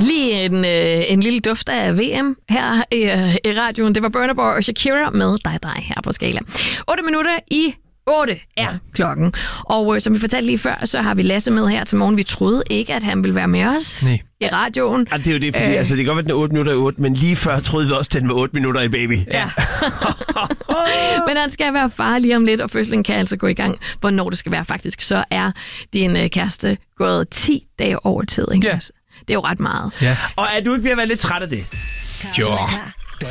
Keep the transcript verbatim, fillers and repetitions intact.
Lige en, øh, en lille duft af V M her i, øh, i radioen. Det var Burna Boy og Shakira med Dig Dig her på Skala. otte minutter i otte er klokken. Og øh, som vi fortalte lige før, så har vi Lasse med her til morgen. Vi troede ikke, at han ville være med os Nej. i radioen. Ja, det er jo det, fordi øh. altså, det kan godt være, den er otte minutter i otte, men lige før troede vi også, at den var otte minutter i baby. Ja. Men han skal være far lige om lidt, og fødslen kan altså gå i gang, hvornår det skal være faktisk. Så er din øh, kæreste gået ti dage over tid, ikke? Ja. Det er jo ret meget. Ja. Og er du ikke ved at være lidt træt af det? Jo.